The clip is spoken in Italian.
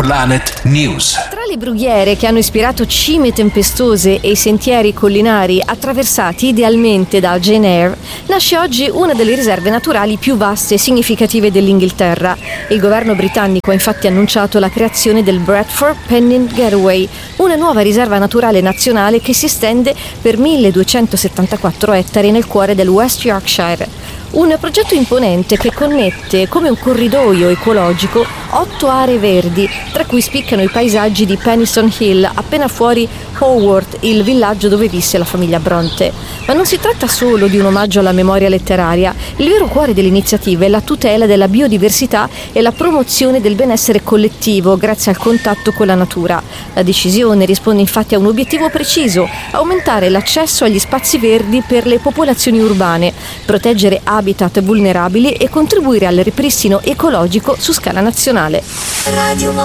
Planet News. Tra le brughiere che hanno ispirato cime tempestose e i sentieri collinari attraversati idealmente da Jane Eyre, nasce oggi una delle riserve naturali più vaste e significative dell'Inghilterra. Il governo britannico ha infatti annunciato la creazione del Bradford Pennine Gateway, una nuova riserva naturale nazionale che si estende per 1274 ettari nel cuore del West Yorkshire. Un progetto imponente che connette, come un corridoio ecologico, 8 aree verdi, tra cui spiccano i paesaggi di Penistone Hill, appena fuori Haworth, il villaggio dove visse la famiglia Bronte. Ma non si tratta solo di un omaggio alla memoria letteraria. Il vero cuore dell'iniziativa è la tutela della biodiversità e la promozione del benessere collettivo grazie al contatto con la natura. La decisione risponde infatti a un obiettivo preciso: aumentare l'accesso agli spazi verdi per le popolazioni urbane, proteggere habitat vulnerabili e contribuire al ripristino ecologico su scala nazionale.